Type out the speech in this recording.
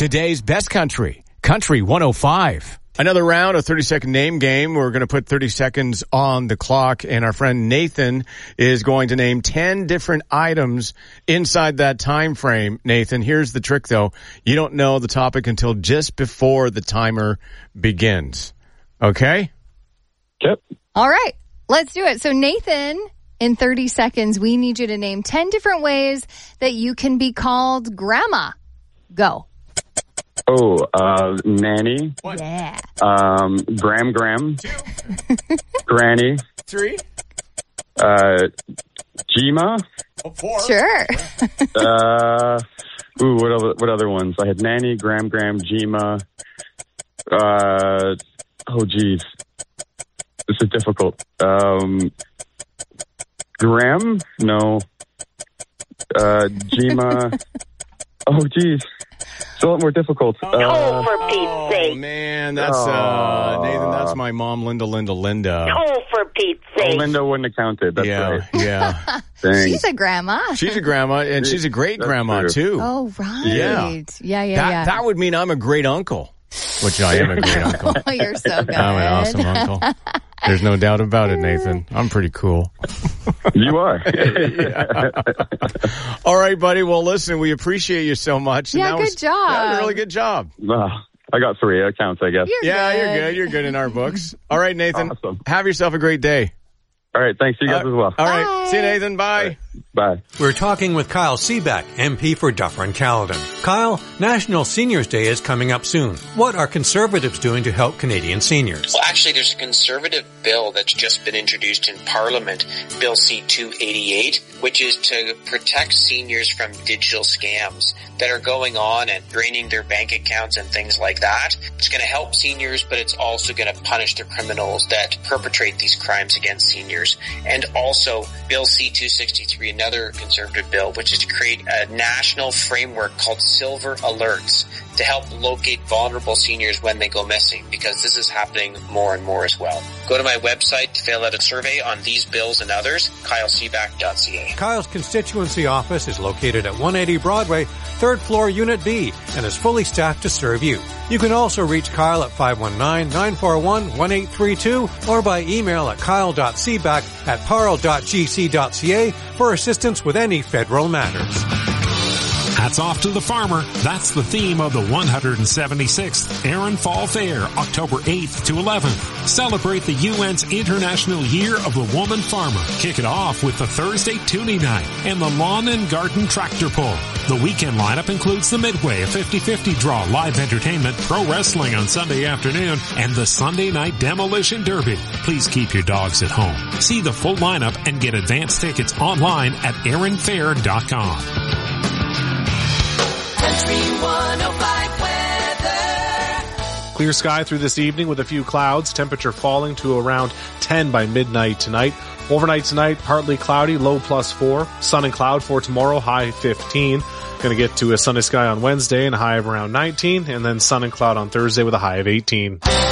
Today's best country, Country 105. Another round of 30-second name game. We're going to put 30 seconds on the clock, and our friend Nathan is going to name 10 different items inside that time frame. Nathan, here's the trick, though. You don't know the topic until just before the timer begins. Okay? Yep. All right. Let's do it. So, Nathan, in 30 seconds, we need you to name 10 different ways that you can be called grandma. Go. Oh, nanny. What? Yeah. Gram. 2. Granny. 3. Gima. 4. Sure. What other ones? I had nanny, Gram, Gima. Oh, geez. This is difficult. Gram? No. Gima. Oh, geez. It's a lot more difficult. For Pete's sake. Oh, man, that's, Nathan, that's my mom, Linda. For Pete's sake. Linda wouldn't have counted. That's right. Yeah. Dang. She's a grandma. She's a grandma, and she's a great grandma, too. Oh, right. Yeah. Yeah. That would mean I'm a great uncle, which I am a great uncle. Oh, you're so good. I'm an awesome uncle. There's no doubt about it, Nathan. I'm pretty cool. You are. All right, buddy. Well, listen, we appreciate you so much. Yeah, good job. That was a really good job. I got 3. That counts, I guess. You're good. You're good in our books. All right, Nathan. Awesome. Have yourself a great day. All right. Thanks. You guys as well. All right. Bye. See you, Nathan. Bye. Bye. We're talking with Kyle Seaback, MP for Dufferin Caledon. Kyle, National Seniors Day is coming up soon. What are Conservatives doing to help Canadian seniors? Well, actually, there's a Conservative bill that's just been introduced in Parliament, Bill C-288, which is to protect seniors from digital scams that are going on and draining their bank accounts and things like that. It's going to help seniors, but it's also going to punish the criminals that perpetrate these crimes against seniors. And also, Bill C-263, another Conservative bill, which is to create a national framework called Silver Alerts to help locate vulnerable seniors when they go missing, because this is happening more and more as well. Go to my website to fill out a survey on these bills and others, kyleseaback.ca. Kyle's constituency office is located at 180 Broadway, 3rd floor, Unit B, and is fully staffed to serve you. You can also reach Kyle at 519-941-1832 or by email at kyle.seaback@parle.gc.ca for assistance with any federal matters. Hats off to the farmer. That's the theme of the 176th Erin Fall Fair, October 8th to 11th. Celebrate the UN's International Year of the Woman Farmer. Kick it off with the Thursday Toonie Night and the Lawn and Garden Tractor Pull. The weekend lineup includes the Midway, a 50-50 draw, live entertainment, pro wrestling on Sunday afternoon, and the Sunday Night Demolition Derby. Please keep your dogs at home. See the full lineup and get advance tickets online at erinfair.com. Country 105 weather. Clear sky through this evening with a few clouds. Temperature falling to around 10 by midnight tonight. Overnight tonight, partly cloudy, low +4. Sun and cloud for tomorrow, high 15. Going to get to a sunny sky on Wednesday and a high of around 19. And then sun and cloud on Thursday with a high of 18.